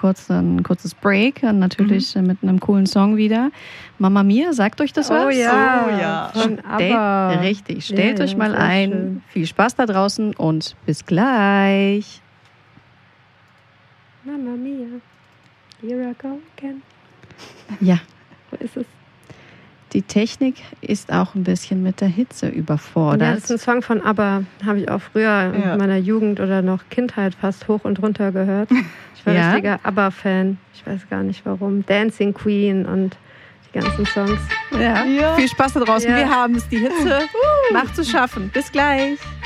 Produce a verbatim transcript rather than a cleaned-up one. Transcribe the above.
kurz ein kurzes Break, natürlich mhm. mit einem coolen Song wieder. Mamma Mia, sagt euch das was? Oh ja, oh, ja. Von ABBA. Richtig, stellt ja, euch mal ja, ein. schön. Viel Spaß da draußen und bis gleich. Mamma Mia, here I go again. Ja. Wo ist es? Die Technik ist auch ein bisschen mit der Hitze überfordert. Ja, das ist ein Song von ABBA. Habe ich auch früher ja. in meiner Jugend oder noch Kindheit fast hoch und runter gehört. Ich war ja? richtiger ABBA-Fan. Ich weiß gar nicht warum. Dancing Queen und die ganzen Songs. Ja. ja. Viel Spaß da draußen. Ja. Wir haben es. Die Hitze macht zu schaffen. Bis gleich.